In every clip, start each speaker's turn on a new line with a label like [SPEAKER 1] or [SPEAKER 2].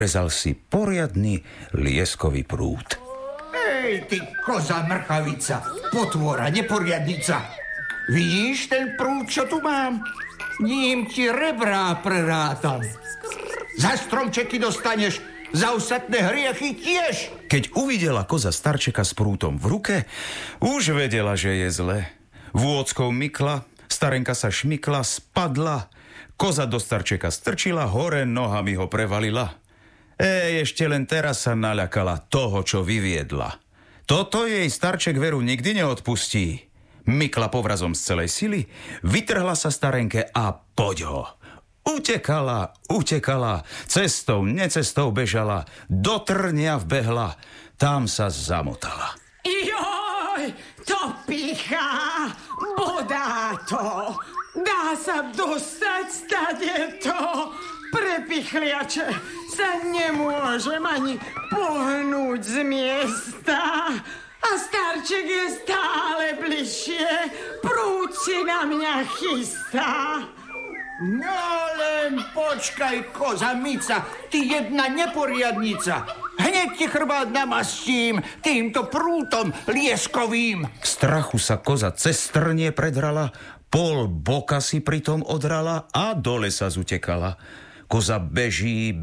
[SPEAKER 1] Rezal si poriadny lieskový prúd.
[SPEAKER 2] Ej, ty koza mrchavica, potvora, neporiadnica. Vidíš ten prúd, čo tu mám? Ním ti rebrá prerátam. Za stromčeky dostaneš, za ostatné hriechy tiež.
[SPEAKER 1] Keď uvidela koza starčeka s prútom v ruke, už vedela, že je zle. Vôckou mykla, starenka sa šmykla, spadla. Koza do starčeka strčila, hore nohami ho prevalila. Ešte len teraz sa naľakala toho, čo vyviedla. Toto jej starček veru nikdy neodpustí. Mykla povrazom z celej sily, vytrhla sa starenke a poď ho. Utekala, cestou, necestou bežala, do trnia vbehla, tam sa zamotala.
[SPEAKER 3] Joj, to pichá, bodá to, dá sa dostať stade to. Prepichliače sa nemôžem ani pohnúť z miesta. A starček je stále bližšie, prúd si na mňa chystá.
[SPEAKER 2] No len počkaj, koza Mica, ty jedna neporiadnica. Hneď ti chrbát namastím týmto prútom lieskovým.
[SPEAKER 1] V strachu sa koza cez trnie predrala, pol boka si pritom odrala a do lesa zutekala. Koza beží.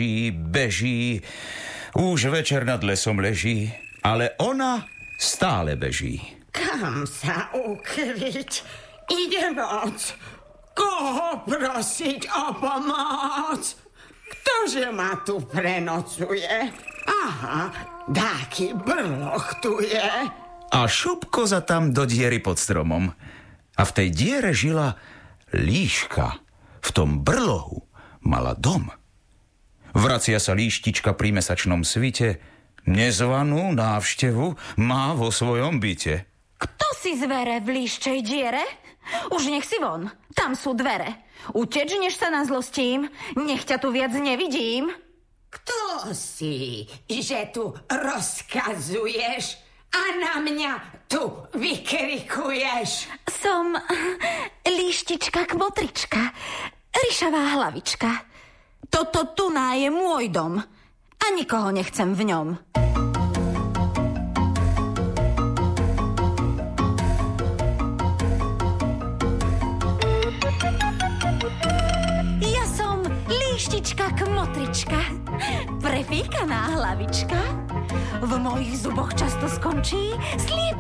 [SPEAKER 1] Už večer nad lesom leží, ale ona stále beží.
[SPEAKER 3] Kam sa ukryť? Ide noc. Koho prosiť o pomoc? Ktože ma tu prenocuje? Aha, dáky brloch tu je.
[SPEAKER 1] A šup koza tam do diery pod stromom. A v tej diere žila líška. V tom brlohu mala dom. Vracia sa líštička pri mesačnom svite. Nezvanú návštevu má vo svojom byte.
[SPEAKER 4] Kto si zvere v líščej diere? Už nech si von, tam sú dvere. Uteč, než sa nazlostím, nech ťa tu viac nevidím.
[SPEAKER 3] Kto si, že tu rozkazuješ a na mňa tu vykrikuješ?
[SPEAKER 4] Som líštička kmotrička, ryšavá hlavička. Toto tuná je môj dom a nikoho nechcem v ňom. Ja som líštička kmotrička, prefíkaná hlavička. V mojich zuboch často skončí sliep